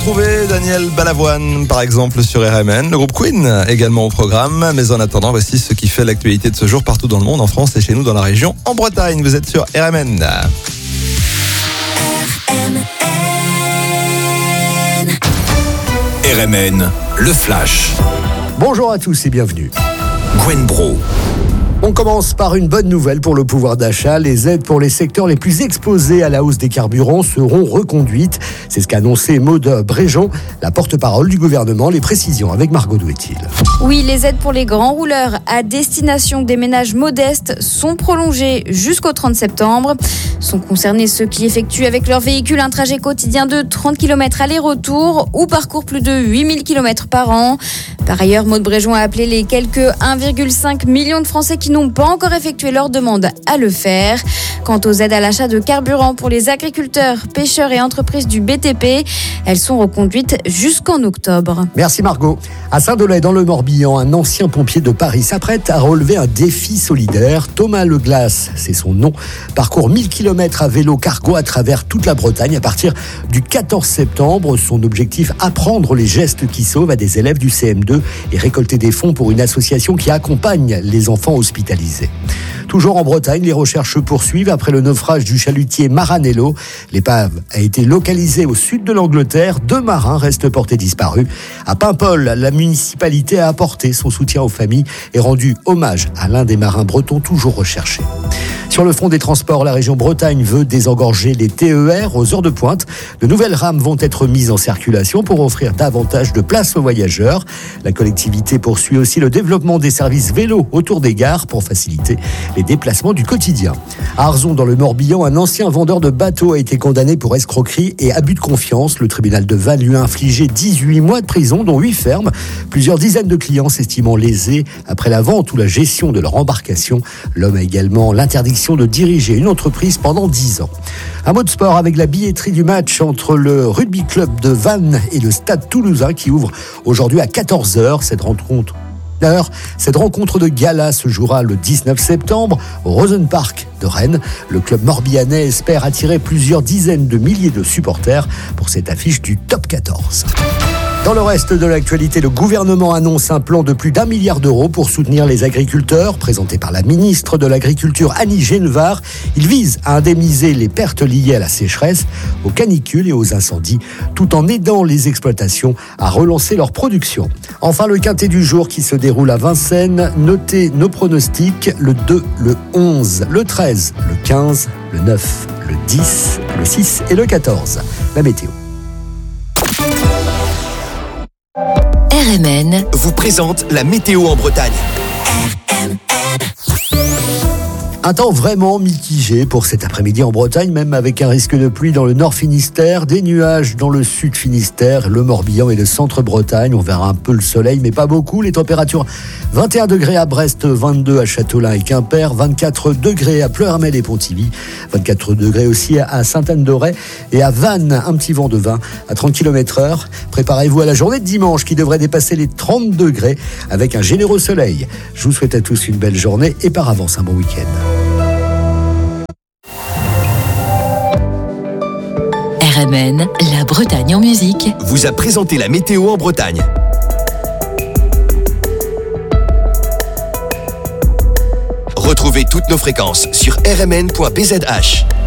Trouvez Daniel Balavoine par exemple sur RMN, le groupe Queen également au programme. Mais en attendant, voici ce qui fait l'actualité de ce jour partout dans le monde, en France et chez nous dans la région, en Bretagne. Vous êtes sur RMN. RMN, le Flash. Bonjour à tous et bienvenue. Gwen Bro. On commence par une bonne nouvelle pour le pouvoir d'achat. Les aides pour les secteurs les plus exposés à la hausse des carburants seront reconduites. C'est ce qu'a annoncé Maud Bréjon, la porte-parole du gouvernement. Les précisions avec Margot Douetil. Oui, les aides pour les grands rouleurs à destination des ménages modestes sont prolongées jusqu'au 30 septembre. Sont concernés ceux qui effectuent avec leur véhicule un trajet quotidien de 30 km aller-retour ou parcourent plus de 8000 km par an. Par ailleurs, Maud Bréjon a appelé les quelques 1,5 million de Français qui n'ont pas encore effectué leur demande à le faire. Quant aux aides à l'achat de carburant pour les agriculteurs, pêcheurs et entreprises du BTP, elles sont reconduites jusqu'en octobre. Merci Margot. À Saint-Dolay, dans le Morbihan, un ancien pompier de Paris s'apprête à relever un défi solidaire. Thomas Leglace, c'est son nom, parcourt 1000 km à vélo cargo à travers toute la Bretagne à partir du 14 septembre. Son objectif, apprendre les gestes qui sauvent à des élèves du CM2 et récolter des fonds pour une association qui accompagne les enfants hospitalisés. Toujours en Bretagne, les recherches se poursuivent après le naufrage du chalutier Maranello. L'épave a été localisée au sud de l'Angleterre. 2 marins restent portés disparus. À Paimpol, la municipalité a apporté son soutien aux familles et rendu hommage à l'un des marins bretons toujours recherchés. Sur le front des transports, la région Bretagne veut désengorger les TER aux heures de pointe. De nouvelles rames vont être mises en circulation pour offrir davantage de place aux voyageurs. La collectivité poursuit aussi le développement des services vélos autour des gares pour faciliter les déplacements du quotidien. À Arzon, dans le Morbihan, un ancien vendeur de bateaux a été condamné pour escroquerie et abus de confiance. Le tribunal de Vannes lui a infligé 18 mois de prison, dont 8 fermes. Plusieurs dizaines de clients s'estimant lésés après la vente ou la gestion de leur embarcation. L'homme a également l'interdiction de diriger une entreprise pendant 10 ans. Un mot de sport avec la billetterie du match entre le rugby club de Vannes et le stade toulousain qui ouvre aujourd'hui à 14h. Cette rencontre de gala se jouera le 19 septembre au Rosen Park de Rennes. Le club morbihanais espère attirer plusieurs dizaines de milliers de supporters pour cette affiche du top 14. Dans le reste de l'actualité, le gouvernement annonce un plan de plus d'1 milliard d'euros pour soutenir les agriculteurs, présenté par la ministre de l'Agriculture Annie Genevard. Il vise à indemniser les pertes liées à la sécheresse, aux canicules et aux incendies, tout en aidant les exploitations à relancer leur production. Enfin, le quintet du jour qui se déroule à Vincennes. Notez nos pronostics, le 2, le 11, le 13, le 15, le 9, le 10, le 6 et le 14. La météo. RMN vous présente la météo en Bretagne. Un temps vraiment mitigé pour cet après-midi en Bretagne, même avec un risque de pluie dans le nord Finistère, des nuages dans le sud Finistère, le Morbihan et le centre Bretagne. On verra un peu le soleil, mais pas beaucoup. Les températures 21 degrés à Brest, 22 à Châteaulin et Quimper, 24 degrés à Pleurmel et Pontivy, 24 degrés aussi à Sainte-Anne-d'Auray et à Vannes, un petit vent de 20 à 30 km/h. Préparez-vous à la journée de dimanche qui devrait dépasser les 30 degrés avec un généreux soleil. Je vous souhaite à tous une belle journée et par avance un bon week-end. RMN, la Bretagne en musique, vous a présenté la météo en Bretagne. Retrouvez toutes nos fréquences sur rmn.bzh.